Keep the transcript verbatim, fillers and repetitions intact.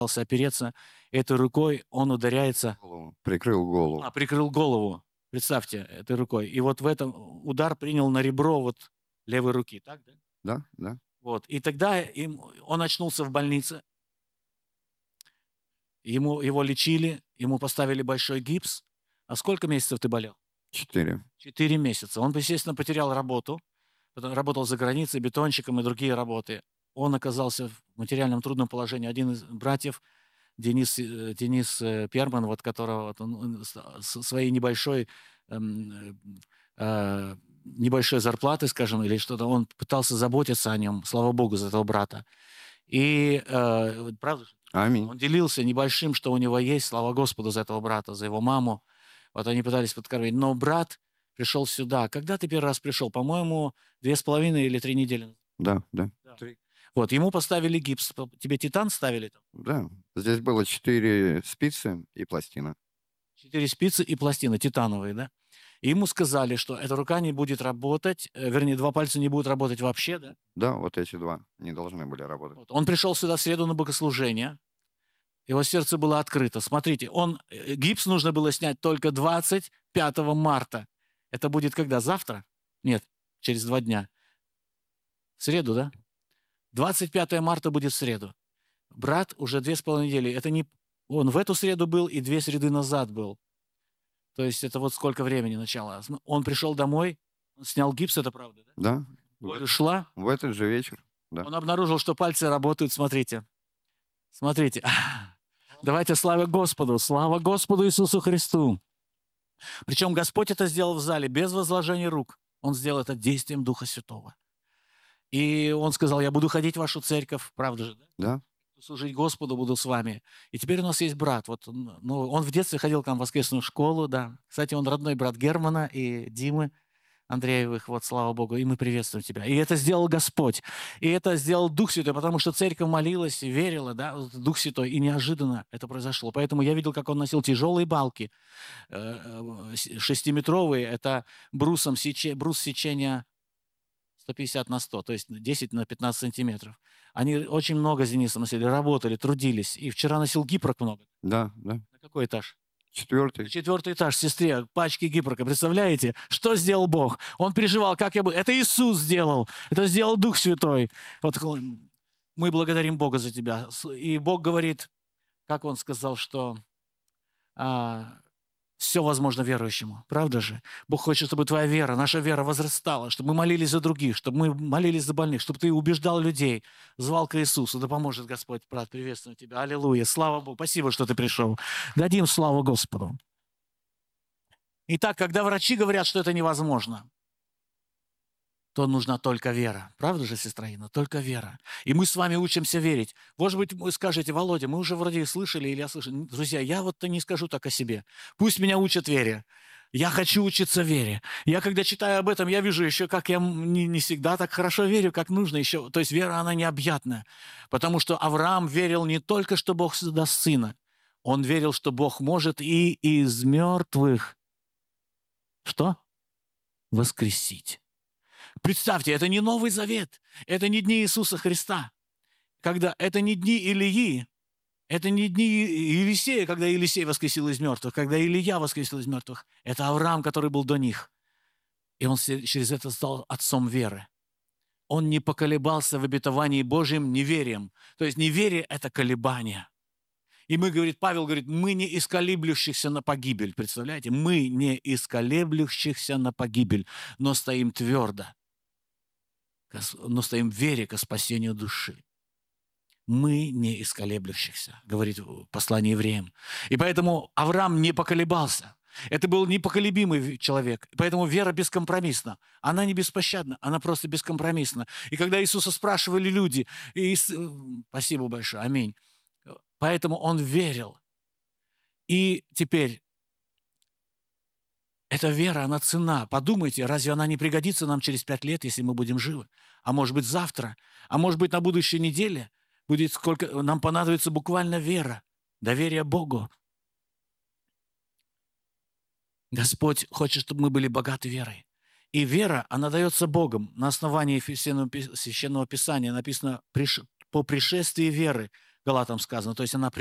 опереться этой рукой, он ударяется, Голову. Прикрыл голову. а, прикрыл голову, представьте, этой рукой. И вот в этом удар принял на ребро вот левой руки, так, да? Да, да. Вот. И тогда им, он очнулся в больнице, ему, его лечили, ему поставили большой гипс. А сколько месяцев ты болел? Четыре. Четыре месяца. Он, естественно, потерял работу, потом работал за границей бетонщиком и другие работы. Он оказался в материальном трудном положении. Один из братьев, Денис, э, Денис э, Перман, вот которого вот он, он с с своей небольшой, эм, э, небольшой зарплаты, скажем, или что-то, он пытался заботиться о нем, слава Богу, за этого брата. И э, вот правда, Аминь. он делился небольшим, что у него есть, слава Господу за этого брата, за его маму. Вот они пытались подкормить. Но брат пришел сюда. Когда ты первый раз пришел? По-моему, две с половиной или три недели. Да, да. Да. Вот, ему поставили гипс. Тебе титан ставили там? Да. Здесь было четыре спицы и пластина. Четыре спицы и пластины титановые, да? И ему сказали, что эта рука не будет работать, э, вернее, два пальца не будут работать вообще, да? Да, вот эти два не должны были работать. Вот. Он пришел сюда в среду на богослужение. Его сердце было открыто. Смотрите, он, э, гипс нужно было снять только двадцать пятого марта. Это будет когда? Завтра? Нет, через два дня. В среду, да? двадцать пятого марта будет в среду. Брат уже две с половиной недели. Это не... Он в эту среду был и две среды назад был. То есть это вот сколько времени начало. Он пришел домой, снял гипс, это правда, да? Да. Боль ушла. В этот же вечер. Да. Он обнаружил, что пальцы работают. Смотрите. Смотрите. Давайте слава Господу. Слава Господу Иисусу Христу. Причем Господь это сделал в зале без возложения рук. Он сделал это действием Духа Святого. И он сказал, я буду ходить в вашу церковь. Правда же, да? Да. Служить Господу буду с вами. И теперь у нас есть брат. Вот, ну, он в детстве ходил к нам в воскресную школу, да. Кстати, он родной брат Германа и Димы Андреевых, вот, слава Богу, и мы приветствуем тебя. И это сделал Господь. И это сделал Дух Святой, потому что церковь молилась, верила, да, Дух Святой, и неожиданно это произошло. Поэтому я видел, как он носил тяжелые балки, шестиметровые, это брусом сече, брус сечения сто пятьдесят на сто, то есть десять на пятнадцать сантиметров. Они очень много с Денисом носили, работали, трудились. И вчера носил гипрок много. Да, да. На какой этаж? Четвертый. Четвертый этаж, сестре, пачки гипрока. Представляете, что сделал Бог? Он переживал, как я бы... Это Иисус сделал, это сделал Дух Святой. Вот мы благодарим Бога за тебя. И Бог говорит, как Он сказал, что а, все возможно верующему. Правда же? Бог хочет, чтобы твоя вера, наша вера возрастала, чтобы мы молились за других, чтобы мы молились за больных, чтобы ты убеждал людей, звал к Иисусу. Да поможет Господь, брат, приветствую тебя. Аллилуйя. Слава Богу. Спасибо, что ты пришел. Дадим славу Господу. Итак, когда врачи говорят, что это невозможно, то нужна только вера. Правда же, сестра Инна? Только вера. И мы с вами учимся верить. Может быть, вы скажете, Володя, мы уже вроде слышали, или я слышал. Друзья, я вот-то не скажу так о себе. Пусть меня учат вере. Я хочу учиться вере. Я, когда читаю об этом, я вижу еще, как я не, не всегда так хорошо верю, как нужно еще. То есть вера, она необъятная. Потому что Авраам верил не только, что Бог даст сына. Он верил, что Бог может и из мертвых что? Воскресить. Представьте, это не Новый Завет, это не дни Иисуса Христа, когда это не дни Илии, это не дни Елисея, когда Елисей воскресил из мертвых, когда Илия воскресил из мертвых. Это Авраам, который был до них. И он через это стал отцом веры. Он не поколебался в обетовании Божьим неверием. То есть неверие – это колебание. И мы, говорит, Павел говорит, мы не из колеблющихся на погибель. Представляете? Мы не из колеблющихся на погибель, но стоим твердо. Но стоим в вере ко спасению души. Мы не из колеблющихся, говорит послание евреям. И поэтому Авраам не поколебался. Это был непоколебимый человек. Поэтому вера бескомпромиссна. Она не беспощадна, она просто бескомпромиссна. И когда Иисуса спрашивали люди, и... спасибо большое, аминь. Поэтому он верил. И теперь, эта вера, она ценна. Подумайте, разве она не пригодится нам через пять лет, если мы будем живы? А может быть завтра? А может быть на будущей неделе? Будет сколько... Нам понадобится буквально вера, доверие Богу. Господь хочет, чтобы мы были богаты верой. И вера, она дается Богом. На основании Священного Писания написано, по пришествии веры Галатам сказано. То есть она